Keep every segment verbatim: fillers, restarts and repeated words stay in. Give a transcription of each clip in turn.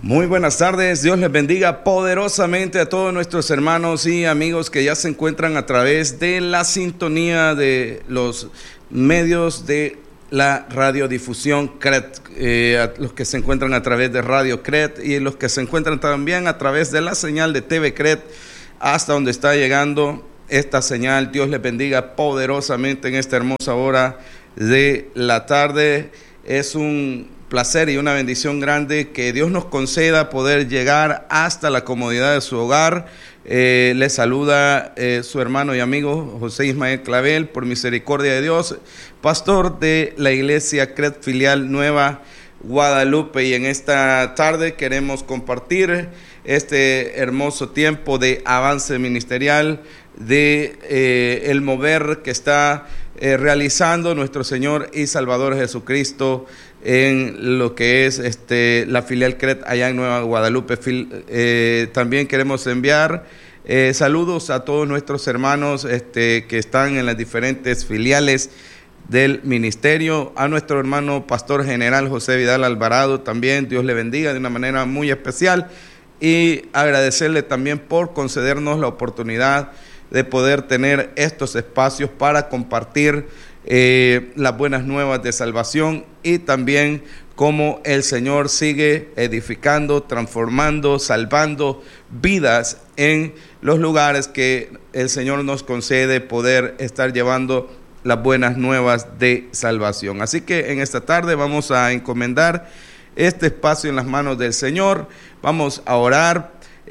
Muy buenas tardes, Dios les bendiga poderosamente a todos nuestros hermanos y amigos que ya se encuentran a través de la sintonía de los medios de la radiodifusión C R E T, eh, a los que se encuentran a través de Radio C R E T y los que se encuentran también a través de la señal de T V C R E T, hasta donde está llegando esta señal. Dios les bendiga poderosamente en esta hermosa hora de la tarde. Es un placer y una bendición grande que Dios nos conceda poder llegar hasta la comodidad de su hogar. Eh, les saluda eh, su hermano y amigo José Ismael Clavel, por misericordia de Dios, pastor de la iglesia C R E T filial Nueva Guadalupe, y en esta tarde queremos compartir este hermoso tiempo de avance ministerial, de eh, el mover que está eh, realizando nuestro Señor y Salvador Jesucristo en lo que es este la filial C R E T allá en Nueva Guadalupe. Eh, también queremos enviar eh, saludos a todos nuestros hermanos este, que están en las diferentes filiales del ministerio, a nuestro hermano pastor general José Vidal Alvarado también. Dios le bendiga de una manera muy especial, y agradecerle también por concedernos la oportunidad de poder tener estos espacios para compartir eh, las buenas nuevas de salvación, y también cómo el Señor sigue edificando, transformando, salvando vidas en los lugares que el Señor nos concede poder estar llevando las buenas nuevas de salvación. Así que en esta tarde vamos a encomendar este espacio en las manos del Señor. Vamos a orar.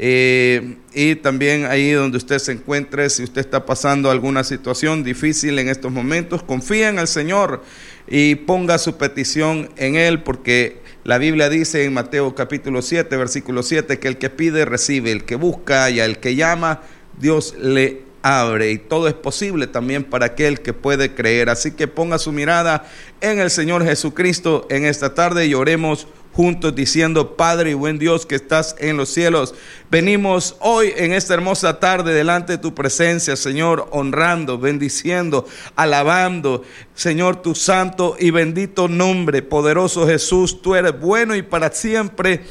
Eh, y también ahí donde usted se encuentre, si usted está pasando alguna situación difícil en estos momentos, confía en el Señor y ponga su petición en Él, porque la Biblia dice en Mateo capítulo siete, versículo siete, que el que pide recibe, el que busca y al que llama Dios le abre, y todo es posible también para aquel que puede creer. Así que ponga su mirada en el Señor Jesucristo en esta tarde y oremos juntos diciendo: Padre y buen Dios que estás en los cielos, venimos hoy en esta hermosa tarde delante de tu presencia, Señor, honrando, bendiciendo, alabando, Señor, tu santo y bendito nombre. Poderoso Jesús, tú eres bueno y para siempre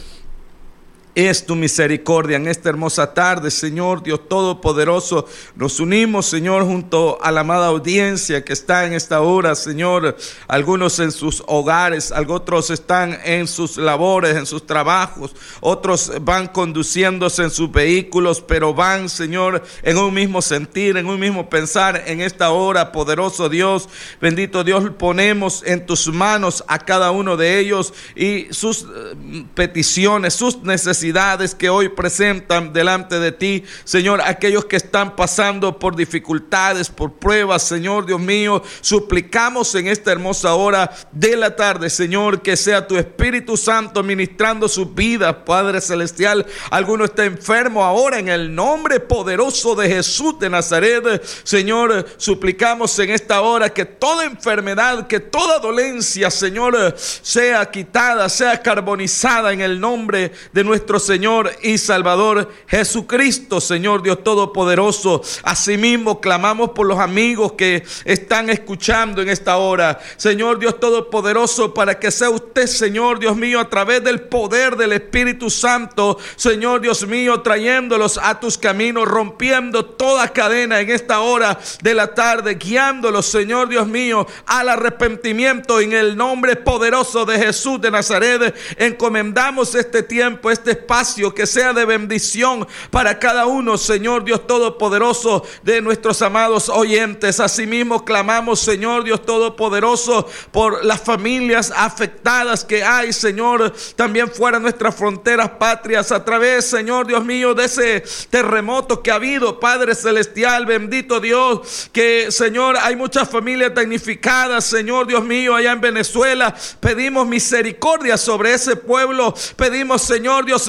es tu misericordia. En esta hermosa tarde, Señor Dios Todopoderoso, nos unimos, Señor, junto a la amada audiencia que está en esta hora, Señor, algunos en sus hogares, otros están en sus labores, en sus trabajos, otros van conduciéndose en sus vehículos, pero van, Señor, en un mismo sentir, en un mismo pensar. En esta hora, poderoso Dios, bendito Dios, ponemos en tus manos a cada uno de ellos y sus peticiones, sus necesidades que hoy presentan delante de ti, Señor. Aquellos que están pasando por dificultades, por pruebas, Señor Dios mío, suplicamos en esta hermosa hora de la tarde, Señor, que sea tu Espíritu Santo ministrando sus vidas, Padre Celestial. Alguno está enfermo ahora, en el nombre poderoso de Jesús de Nazaret, Señor, suplicamos en esta hora que toda enfermedad, que toda dolencia, Señor, sea quitada, sea carbonizada en el nombre de nuestro Señor y Salvador Jesucristo, Señor Dios Todopoderoso. Asimismo clamamos por los amigos que están escuchando en esta hora, Señor Dios Todopoderoso, para que sea usted, Señor Dios mío, a través del poder del Espíritu Santo, Señor Dios mío, trayéndolos a tus caminos, rompiendo toda cadena en esta hora de la tarde, guiándolos, Señor Dios mío, al arrepentimiento. En el nombre poderoso de Jesús de Nazaret, encomendamos este tiempo, este espacio, que sea de bendición para cada uno, Señor Dios Todopoderoso, de nuestros amados oyentes. Asimismo clamamos, Señor Dios Todopoderoso, por las familias afectadas que hay, Señor, también fuera de nuestras fronteras patrias, a través, Señor Dios mío, de ese terremoto que ha habido, Padre Celestial, bendito Dios, que, Señor, hay muchas familias damnificadas, Señor Dios mío, allá en Venezuela. Pedimos misericordia sobre ese pueblo, pedimos, Señor Dios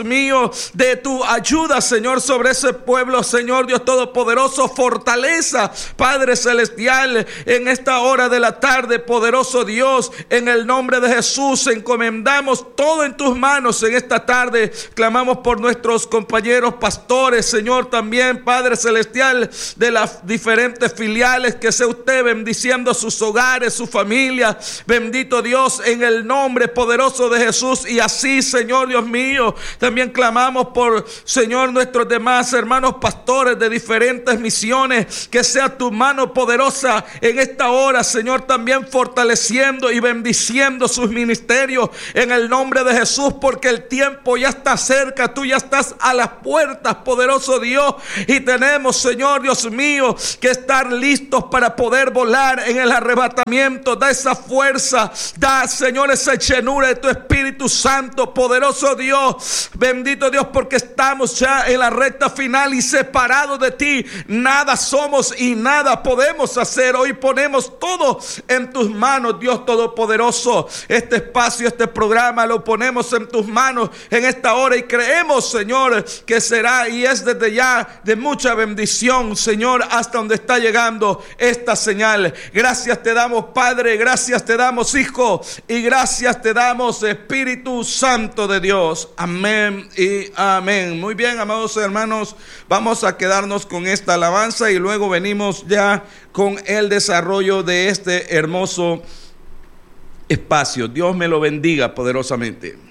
Dios mío, de tu ayuda, Señor, sobre ese pueblo, Señor Dios Todopoderoso. Fortaleza, Padre Celestial, en esta hora de la tarde, poderoso Dios, en el nombre de Jesús, encomendamos todo en tus manos en esta tarde. Clamamos por nuestros compañeros pastores, Señor, también, Padre Celestial, de las diferentes filiales, que sea usted bendiciendo sus hogares, su familia, bendito Dios, en el nombre poderoso de Jesús. Y así, Señor Dios mío, también clamamos por, Señor, nuestros demás hermanos pastores de diferentes misiones, que sea tu mano poderosa en esta hora, Señor, también fortaleciendo y bendiciendo sus ministerios en el nombre de Jesús, porque el tiempo ya está cerca, tú ya estás a las puertas, poderoso Dios, y tenemos, Señor Dios mío, que estar listos para poder volar en el arrebatamiento. Da esa fuerza, da, Señor, esa llenura de tu Espíritu Santo, poderoso Dios, bendito Dios, porque estamos ya en la recta final y separados de ti, nada somos y nada podemos hacer. Hoy ponemos todo en tus manos, Dios Todopoderoso. Este espacio, este programa lo ponemos en tus manos en esta hora y creemos, Señor, que será y es desde ya de mucha bendición, Señor, hasta donde está llegando esta señal. Gracias te damos, Padre, gracias te damos, Hijo, y gracias te damos, Espíritu Santo de Dios. Amén y amén. Muy bien, amados hermanos, vamos a quedarnos con esta alabanza y luego venimos ya con el desarrollo de este hermoso espacio. Dios me lo bendiga poderosamente.